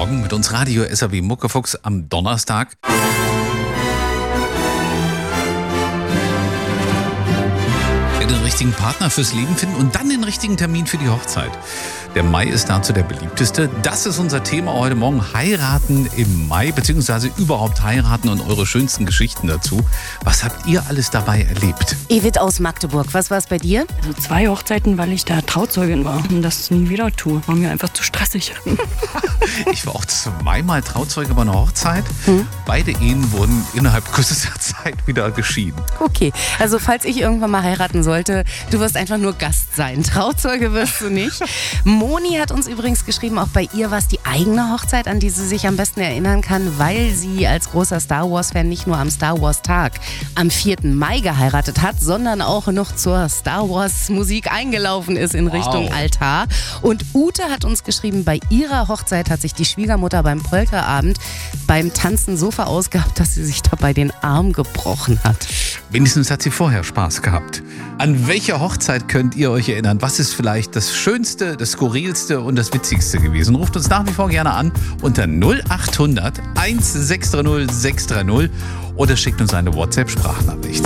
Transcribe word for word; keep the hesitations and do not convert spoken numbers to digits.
Morgen mit uns Radio S R W Muckefuchs am Donnerstag. Den richtigen Partner fürs Leben finden und dann den richtigen Termin für die Hochzeit. Der Mai ist dazu der beliebteste. Das ist unser Thema heute Morgen. Heiraten im Mai, beziehungsweise überhaupt heiraten und eure schönsten Geschichten dazu. Was habt ihr alles dabei erlebt? Evit aus Magdeburg, was war es bei dir? Also zwei Hochzeiten, weil ich da Trauzeugin war und das nie wieder tue. War mir einfach zu stressig. Ich war auch zweimal Trauzeuge bei einer Hochzeit. Hm? Beide Ehen wurden innerhalb kürzester Zeit wieder geschieden. Okay, also falls ich irgendwann mal heiraten sollte, du wirst einfach nur Gast sein. Trauzeuge wirst du nicht. Moni hat uns übrigens geschrieben, auch bei ihr war es die eigene Hochzeit, an die sie sich am besten erinnern kann, weil sie als großer Star Wars-Fan nicht nur am Star Wars-Tag am vierten Mai geheiratet hat, sondern auch noch zur Star Wars-Musik eingelaufen ist in Richtung Wow. Altar. Und Ute hat uns geschrieben, bei ihrer Hochzeit hat sich die Schwiegermutter beim Polterabend beim Tanzen so verausgabt, dass sie sich dabei den Arm gebrochen hat. Wenigstens hat sie vorher Spaß gehabt. An welche Hochzeit könnt ihr euch erinnern? Was ist vielleicht das Schönste, das Skurrilste und das Witzigste gewesen? Ruft uns nach wie vor gerne an unter null acht hundert eins sechs drei null sechs drei null oder schickt uns eine WhatsApp-Sprachnachricht.